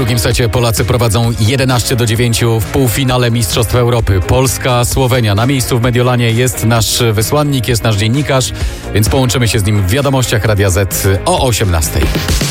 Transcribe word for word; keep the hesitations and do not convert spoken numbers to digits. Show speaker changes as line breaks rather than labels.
drugim secie Polacy prowadzą jedenaście do dziewięciu w półfinale Mistrzostw Europy. Polska, Słowenia. Na miejscu w Mediolanie jest nasz wysłannik, jest nasz dziennikarz, więc połączymy się z nim w wiadomościach Radia Z o osiemnastej.